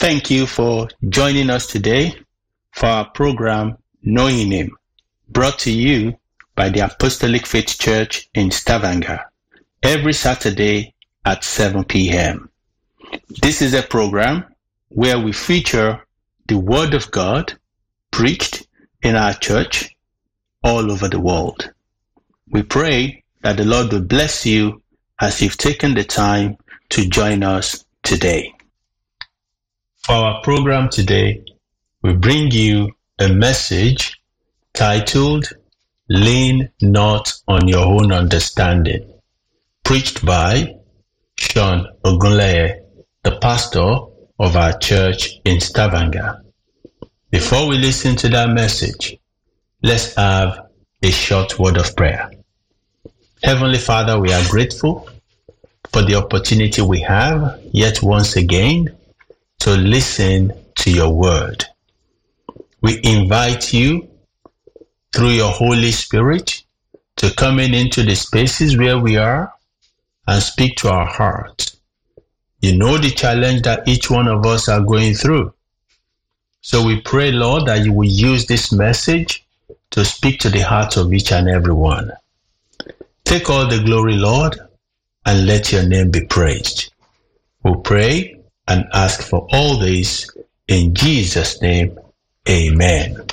Thank you for joining us today for our program, Knowing Him, brought to you by the Apostolic Faith Church in Stavanger, every Saturday at 7 p.m. This is a program where we feature the Word of God preached in our church all over the world. We pray that the Lord will bless you as you've taken the time to join us today. For our program today, we bring you a message titled, Lean Not on Your Own Understanding, preached by Sean Ogunleye, the pastor of our church in Stavanger. Before we listen to that message, let's have a short word of prayer. Heavenly Father, we are grateful for the opportunity we have yet once again to listen to your word. We invite you through your Holy Spirit to come into the spaces where we are and speak to our hearts. You know the challenge that each one of us are going through. So we pray, Lord, that you will use this message to speak to the heart of each and every one. Take all the glory, Lord, and let your name be praised. We pray and ask for all this in Jesus' name. Amen.